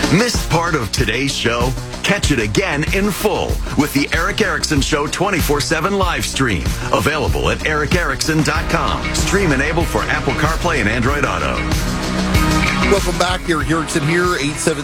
Missed part of today's show? Catch it again in full with the Eric Erickson Show 24/7 live stream. Available at ericerickson.com. Stream enabled for Apple CarPlay and Android Auto. Welcome back. Eric Erickson here,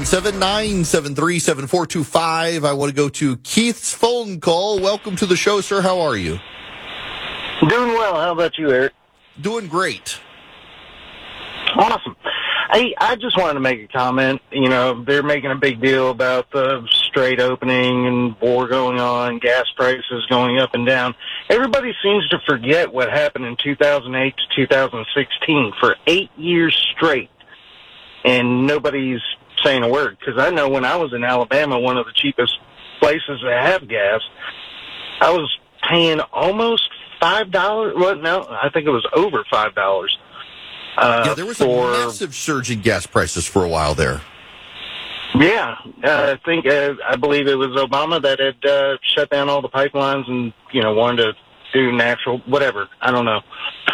877-973-7425. I want to go to Keith's phone call. Welcome to the show, sir. How are you? Doing well. How about you, Eric? Doing great. Awesome. I just wanted to make a comment. You know, they're making a big deal about the Strait opening and war going on, gas prices going up and down. Everybody seems to forget what happened in 2008 to 2016 for 8 years straight, and nobody's saying a word. Because I know when I was in Alabama, one of the cheapest places to have gas, I was paying almost $5. Well, no, I think it was over $5. There was a massive surge in gas prices for a while there. Yeah, I believe it was Obama that had shut down all the pipelines and, wanted to do natural, whatever. I don't know.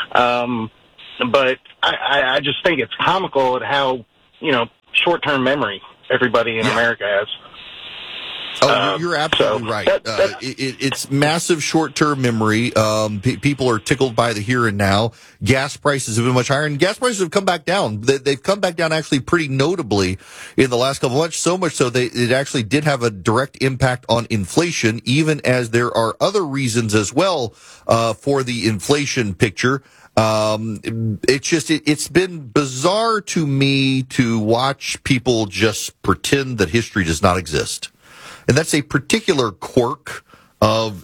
But I just think it's comical at how, short-term memory everybody in America has. Oh, you're absolutely right. It's massive short-term memory. People are tickled by the here and now. Gas prices have been much higher, and gas prices have come back down. They've come back down actually pretty notably in the last couple of months, so much so it actually did have a direct impact on inflation, even as there are other reasons as well for the inflation picture. It's been bizarre to me to watch people just pretend that history does not exist. And that's a particular quirk of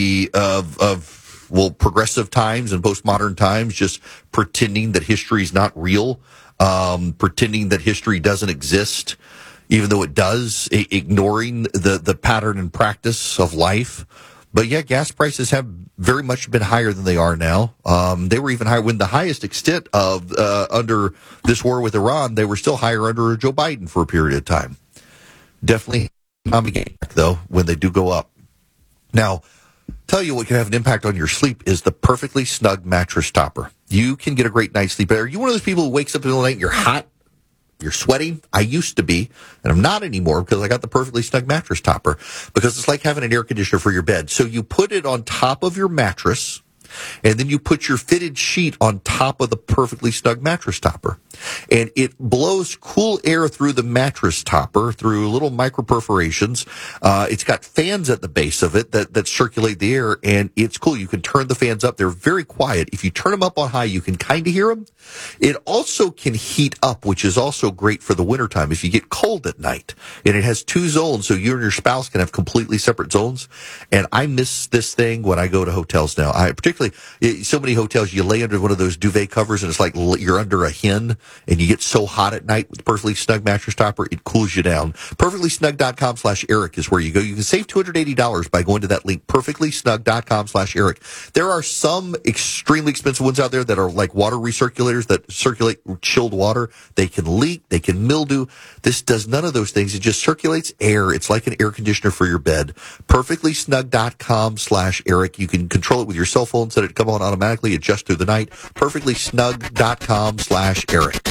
progressive times and postmodern times, just pretending that history is not real, pretending that history doesn't exist, even though it does, ignoring the pattern and practice of life. But yeah, gas prices have very much been higher than they are now. They were even higher when the highest extent of under this war with Iran, they were still higher under Joe Biden for a period of time. Definitely. Though, when they do go up. Now, tell you what can have an impact on your sleep is the Perfectly Snug mattress topper. You can get a great night's sleep. Are you one of those people who wakes up in the middle of the night and you're hot? You're sweating? I used to be, and I'm not anymore because I got the Perfectly Snug mattress topper, because it's like having an air conditioner for your bed. So you put it on top of your mattress, and then you put your fitted sheet on top of the Perfectly Snug mattress topper. And it blows cool air through the mattress topper, through little micro perforations. It's got fans at the base of it that circulate the air, and it's cool. You can turn the fans up. They're very quiet. If you turn them up on high, you can kind of hear them. It also can heat up, which is also great for the wintertime if you get cold at night. And it has 2 zones, so you and your spouse can have completely separate zones. And I miss this thing when I go to hotels now. Particularly, so many hotels, you lay under one of those duvet covers, and it's like you're under a hen, and you get so hot at night with the Perfectly Snug mattress topper, it cools you down. PerfectlySnug.com/Eric is where you go. You can save $280 by going to that link, PerfectlySnug.com/Eric. There are some extremely expensive ones out there that are like water recirculators that circulate chilled water. They can leak, they can mildew. This does none of those things. It just circulates air. It's like an air conditioner for your bed. PerfectlySnug.com/Eric. You can control it with your cell phone, set it to come on automatically, adjust through the night. PerfectlySnug.com/Eric.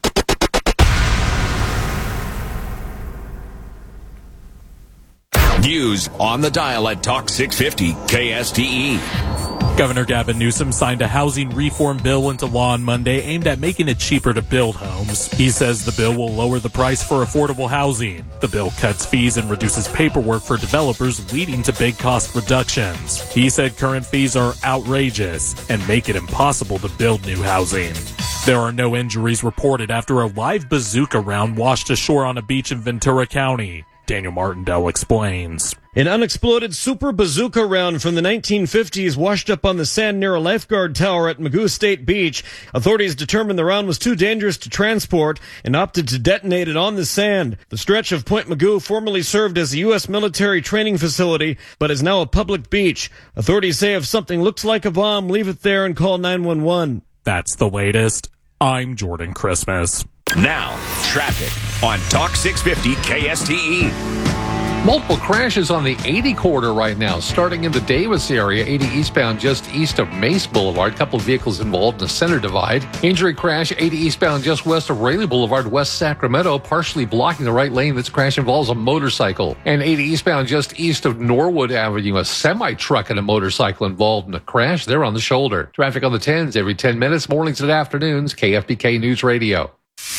News on the dial at Talk 650 KSTE. Governor Gavin Newsom signed a housing reform bill into law on Monday aimed at making it cheaper to build homes. He says the bill will lower the price for affordable housing. The bill cuts fees and reduces paperwork for developers, leading to big cost reductions. He said current fees are outrageous and make it impossible to build new housing. There are no injuries reported after a live bazooka round washed ashore on a beach in Ventura County. Daniel Martindale explains. An unexploded super bazooka round from the 1950s washed up on the sand near a lifeguard tower at Magoo State Beach. Authorities determined the round was too dangerous to transport and opted to detonate it on the sand. The stretch of Point Magoo formerly served as a U.S. military training facility, but is now a public beach. Authorities say if something looks like a bomb, leave it there and call 911. That's the latest. I'm Jordan Christmas. Now, traffic on Talk 650 KSTE. Multiple crashes on the 80 corridor right now, starting in the Davis area, 80 eastbound just east of Mace Boulevard. Couple vehicles involved in the center divide. Injury crash, 80 eastbound just west of Raleigh Boulevard, West Sacramento, partially blocking the right lane. This crash involves a motorcycle. And 80 eastbound just east of Norwood Avenue, a semi-truck and a motorcycle involved in a crash. They're on the shoulder. Traffic on the 10s every 10 minutes, mornings and afternoons, KFBK News Radio.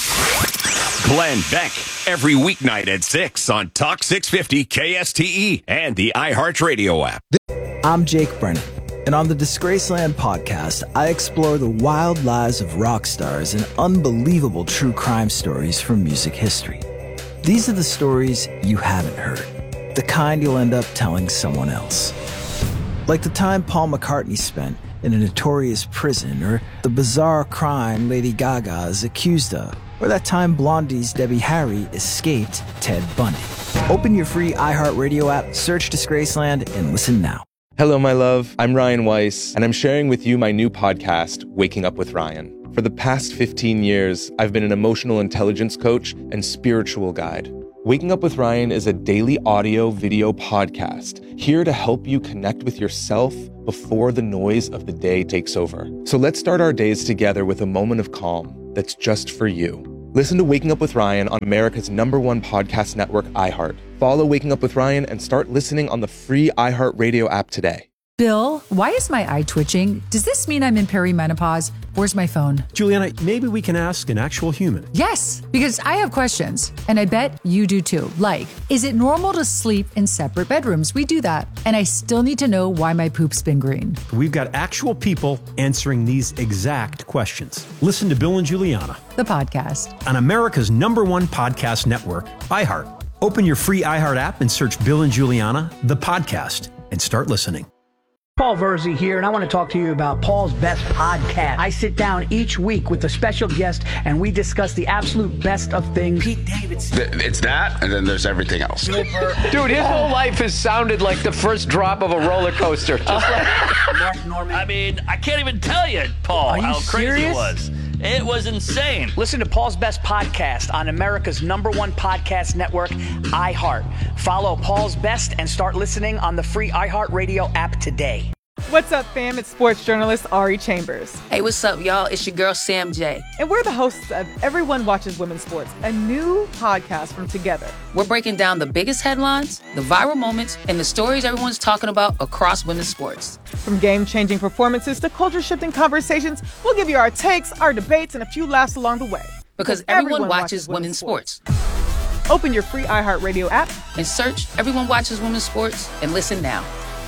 Glenn Beck, every weeknight at 6 on Talk 650 KSTE and the iHeartRadio app. I'm Jake Brennan, and on the Disgraceland podcast, I explore the wild lives of rock stars and unbelievable true crime stories from music history. These are the stories you haven't heard, the kind you'll end up telling someone else. Like the time Paul McCartney spent in a notorious prison, or the bizarre crime Lady Gaga is accused of, or that time Blondie's Debbie Harry escaped Ted Bundy. Open your free iHeartRadio app, search Disgraceland, and listen now. Hello, my love. I'm Ryan Weiss, and I'm sharing with you my new podcast, Waking Up with Ryan. For the past 15 years, I've been an emotional intelligence coach and spiritual guide. Waking Up with Ryan is a daily audio video podcast here to help you connect with yourself before the noise of the day takes over. So let's start our days together with a moment of calm that's just for you. Listen to Waking Up with Ryan on America's #1 podcast network, iHeart. Follow Waking Up with Ryan and start listening on the free iHeartRadio app today. Bill, why is my eye twitching? Does this mean I'm in perimenopause? Where's my phone? Juliana, maybe we can ask an actual human. Yes, because I have questions, and I bet you do too. Like, is it normal to sleep in separate bedrooms? We do that. And I still need to know why my poop's been green. We've got actual people answering these exact questions. Listen to Bill and Juliana, the podcast, on America's #1 podcast network, iHeart. Open your free iHeart app and search Bill and Juliana, the podcast, and start listening. Paul Verzi here, and I want to talk to you about Paul's Best Podcast. I sit down each week with a special guest, and we discuss the absolute best of things. Pete Davidson. It's that, and then there's everything else. Dude, his whole life has sounded like the first drop of a roller coaster. Just Mark Norman. I mean, I can't even tell you, Paul, how crazy it was. It was insane. Listen to Paul's Best Podcast on America's #1 podcast network, iHeart. Follow Paul's Best and start listening on the free iHeartRadio app today. What's up, fam? It's sports journalist Ari Chambers. Hey, what's up, y'all? It's your girl, Sam J. And we're the hosts of Everyone Watches Women's Sports, a new podcast from Together. We're breaking down the biggest headlines, the viral moments, and the stories everyone's talking about across women's sports. From game-changing performances to culture-shifting conversations, we'll give you our takes, our debates, and a few laughs along the way. Because everyone watches women's sports. Open your free iHeartRadio app and search Everyone Watches Women's Sports and listen now.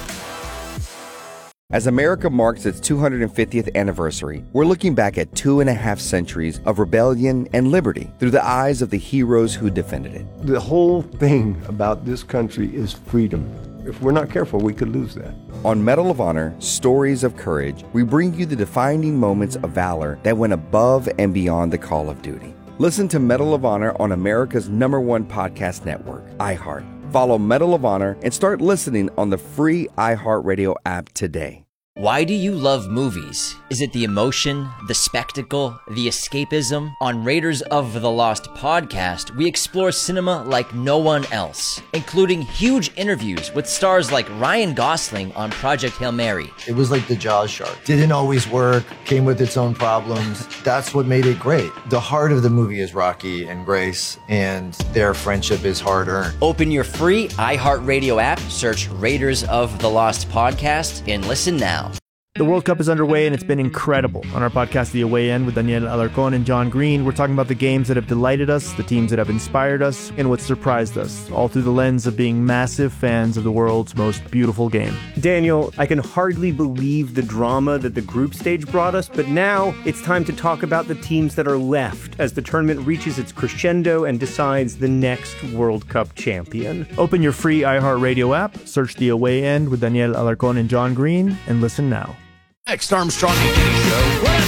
As America marks its 250th anniversary, we're looking back at 2.5 centuries of rebellion and liberty through the eyes of the heroes who defended it. The whole thing about this country is freedom. If we're not careful, we could lose that. On Medal of Honor, Stories of Courage, we bring you the defining moments of valor that went above and beyond the call of duty. Listen to Medal of Honor on America's #1 podcast network, iHeart. Follow Medal of Honor and start listening on the free iHeartRadio app today. Why do you love movies? Is it the emotion, the spectacle, the escapism? On Raiders of the Lost podcast, we explore cinema like no one else, including huge interviews with stars like Ryan Gosling on Project Hail Mary. It was like the Jaws shark. Didn't always work, came with its own problems. That's what made it great. The heart of the movie is Rocky and Grace, and their friendship is hard-earned. Open your free iHeartRadio app, search Raiders of the Lost podcast, and listen now. The World Cup is underway and it's been incredible. On our podcast, The Away End, with Daniel Alarcón and John Green, we're talking about the games that have delighted us, the teams that have inspired us, and what surprised us, all through the lens of being massive fans of the world's most beautiful game. Daniel, I can hardly believe the drama that the group stage brought us, but now it's time to talk about the teams that are left as the tournament reaches its crescendo and decides the next World Cup champion. Open your free iHeartRadio app, search The Away End with Daniel Alarcón and John Green, and listen now. Next Armstrong and Getty Show.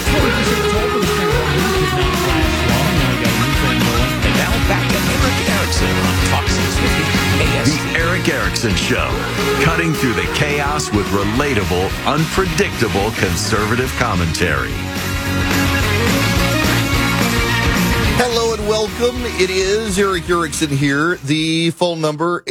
And now back to Eric Erickson on Talk 650 KSTE. The Eric Erickson Show. Cutting through the chaos with relatable, unpredictable conservative commentary. Hello and and welcome. It is Eric Erickson here. The phone number,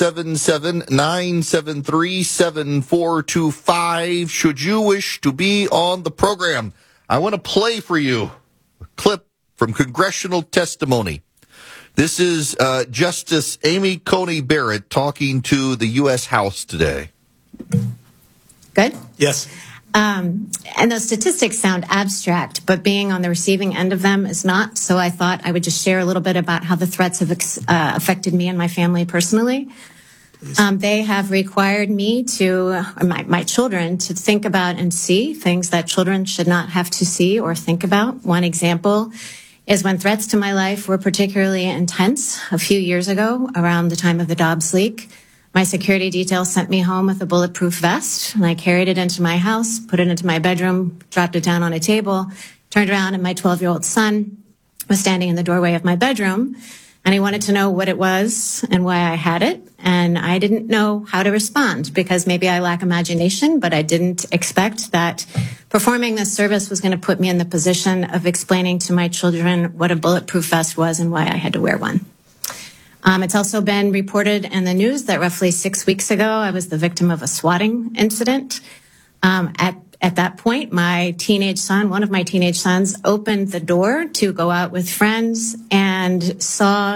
877-973-7425. Should you wish to be on the program, I want to play for you a clip from congressional testimony. This is Justice Amy Coney Barrett talking to the U.S. House today. Good? Yes. And those statistics sound abstract, but being on the receiving end of them is not. So I thought I would just share a little bit about how the threats have affected me and my family personally. They have required me to, my children, to think about and see things that children should not have to see or think about. One example is when threats to my life were particularly intense a few years ago around the time of the Dobbs leak. My security detail sent me home with a bulletproof vest, and I carried it into my house, put it into my bedroom, dropped it down on a table, turned around, and my 12-year-old son was standing in the doorway of my bedroom, and he wanted to know what it was and why I had it, and I didn't know how to respond because maybe I lack imagination, but I didn't expect that performing this service was going to put me in the position of explaining to my children what a bulletproof vest was and why I had to wear one. It's also been reported in the news that roughly 6 weeks ago, I was the victim of a swatting incident. At that point, my teenage son, one of my teenage sons, opened the door to go out with friends and saw